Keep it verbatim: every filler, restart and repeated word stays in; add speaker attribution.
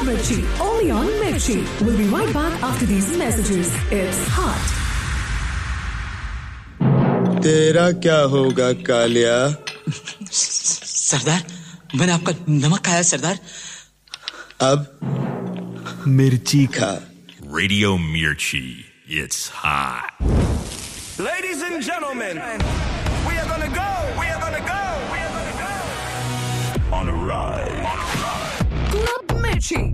Speaker 1: Mirchi, only on Mirchi. We'll be right back after these messages. It's hot.
Speaker 2: तेरा क्या होगा कालिया?
Speaker 3: सरदार, मैंने आपका नमक खाया सरदार.
Speaker 2: अब मिर्ची खा.
Speaker 4: Radio Mirchi, it's hot.
Speaker 5: Ladies and gentlemen, we are gonna go, we are gonna go, we are gonna go on a ride.
Speaker 1: Club Mirchi.